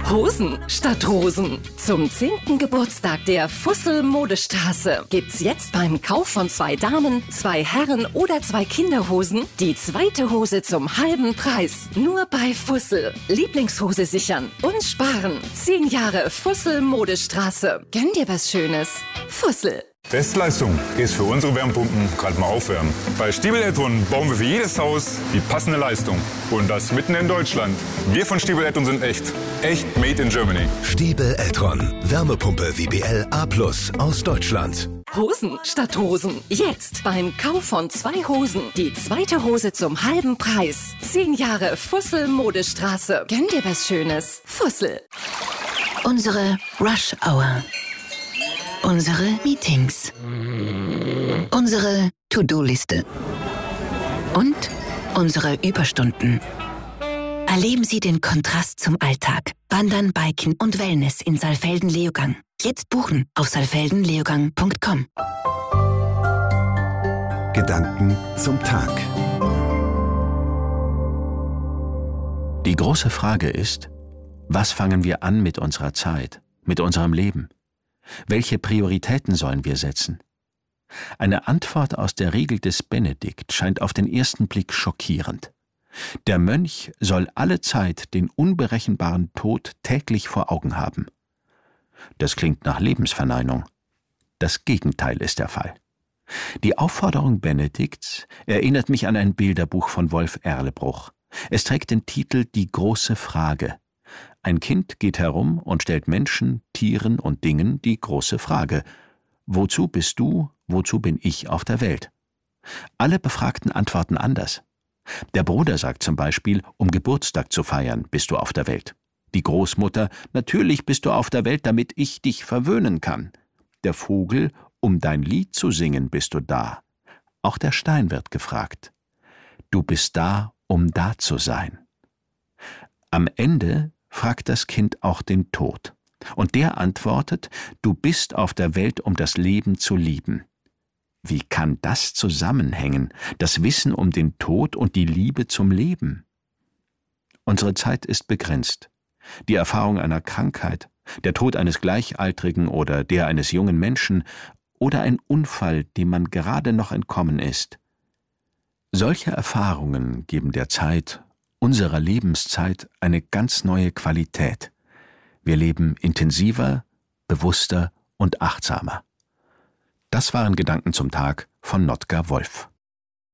Hosen statt Rosen. Zum 10. Geburtstag der Fussel Modestraße gibt's jetzt beim Kauf von 2 Damen, 2 Herren oder 2 Kinderhosen die zweite Hose zum halben Preis. Nur bei Fussel. Lieblingshose sichern und sparen. 10 Jahre Fussel Modestraße. Gönn dir was Schönes. Fussel. Bestleistung ist für unsere Wärmepumpen gerade mal aufwärmen. Bei Stiebel Eltron bauen wir für jedes Haus die passende Leistung. Und das mitten in Deutschland. Wir von Stiebel Eltron sind echt. Echt made in Germany. Stiebel Eltron. Wärmepumpe WBL A+ aus Deutschland. Hosen statt Rosen. Jetzt beim Kauf von 2 Hosen die zweite Hose zum halben Preis. 10 Jahre Fussel Modestraße. Gönn dir was Schönes. Fussel. Unsere Rush Hour. Unsere Meetings. Unsere To-Do-Liste. Und unsere Überstunden. Erleben Sie den Kontrast zum Alltag. Wandern, Biken und Wellness in Saalfelden-Leogang. Jetzt buchen auf saalfeldenleogang.com. Gedanken zum Tag. Die große Frage ist, was fangen wir an mit unserer Zeit, mit unserem Leben? Welche Prioritäten sollen wir setzen? Eine Antwort aus der Regel des Benedikt scheint auf den ersten Blick schockierend. Der Mönch soll alle Zeit den unberechenbaren Tod täglich vor Augen haben. Das klingt nach Lebensverneinung. Das Gegenteil ist der Fall. Die Aufforderung Benedikts erinnert mich an ein Bilderbuch von Wolf Erlebruch. Es trägt den Titel »Die große Frage«. Ein Kind geht herum und stellt Menschen, Tieren und Dingen die große Frage: Wozu bist du, wozu bin ich auf der Welt? Alle Befragten antworten anders. Der Bruder sagt zum Beispiel, um Geburtstag zu feiern, bist du auf der Welt. Die Großmutter, natürlich bist du auf der Welt, damit ich dich verwöhnen kann. Der Vogel, um dein Lied zu singen, bist du da. Auch der Stein wird gefragt. Du bist da, um da zu sein. Am Ende fragt das Kind auch den Tod. Und der antwortet, du bist auf der Welt, um das Leben zu lieben. Wie kann das zusammenhängen, das Wissen um den Tod und die Liebe zum Leben? Unsere Zeit ist begrenzt. Die Erfahrung einer Krankheit, der Tod eines Gleichaltrigen oder der eines jungen Menschen oder ein Unfall, dem man gerade noch entkommen ist. Solche Erfahrungen geben der Zeit, unserer Lebenszeit, eine ganz neue Qualität. Wir leben intensiver, bewusster und achtsamer. Das waren Gedanken zum Tag von Notker Wolf.